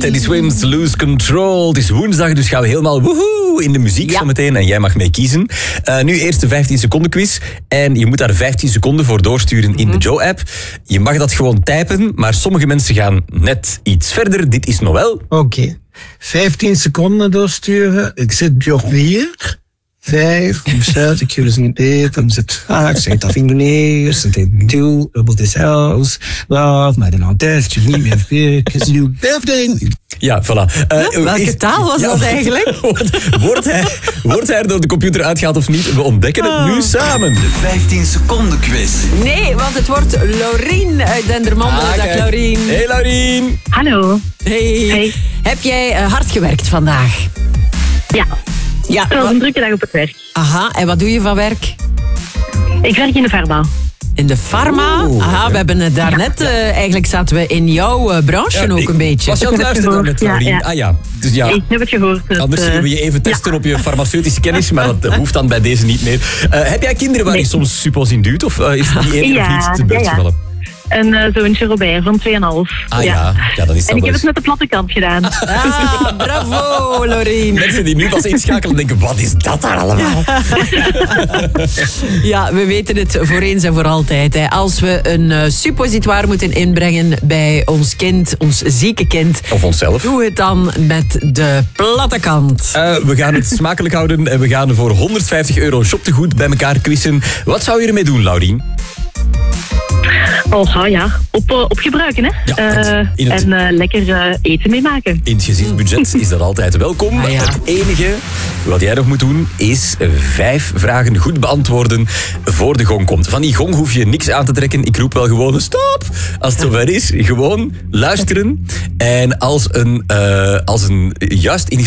Teddy Swims, Lose Control. Het is woensdag, dus gaan we helemaal woehoe in de muziek zo meteen. En jij mag mee kiezen. Nu eerst de 15 seconden quiz. En je moet daar 15 seconden voor doorsturen in de Joe-app. Je mag dat gewoon typen, maar sommige mensen gaan net iets verder. Dit is Noël. Oké. 15 seconden doorsturen. Ik zit Job hier. 5, 6, ik jullie niet eten, zit vaak, zeg dat Indonesisch, zit in toe, dubbel de zelfs, love, maar dan test je niet meer veel, because you birthday. Ja, voilà. Welke taal was dat eigenlijk? Wordt hij er door de computer uitgehaald of niet? We ontdekken het nu samen. De 15 seconden quiz. Nee, want het wordt Laurien uit Dendermonde. Dag Laurien. Hey Laurien. Hallo. Hey. Heb jij hard gewerkt vandaag? Ja, het was een drukke dag op het werk. Aha, en wat doe je van werk? Ik werk in de Farma. In de farma? Aha, we hebben het daarnet... eigenlijk zaten we in jouw branche ook een beetje. Was je aan het luisteren daarnet, Laurien? Ja. Ah ja. Dus ja. Ik heb het gehoord. Anders zullen we je even testen op je farmaceutische kennis, maar dat hoeft dan bij deze niet meer. Heb jij kinderen waar je soms suppo's in duwt? Of is die eerder of iets te beurt gevallen? Een zoontje Robert van 2,5. Ah ja, dan is dat en ik heb eens. het met de platte kant gedaan. Ah, bravo, Laurien. Mensen die nu pas inschakelen denken, wat is dat daar allemaal? Ja, we weten het voor eens en voor altijd. Hè. Als we een suppositoire moeten inbrengen bij ons kind, ons zieke kind... Of onszelf. Doe het dan met de platte kant. We gaan het smakelijk houden en we gaan voor €150 shoptegoed bij elkaar quizzen. Wat zou je ermee doen, Laurien? Oh ja, op gebruiken hè. Ja, en lekker eten meemaken. In het gezinsbudget is dat altijd welkom. Ah, ja. Het enige wat jij nog moet doen is 5 vragen goed beantwoorden voor de gong komt. Van die gong hoef je niks aan te trekken. Ik roep wel gewoon stop als het zover is. Gewoon luisteren. En als een juist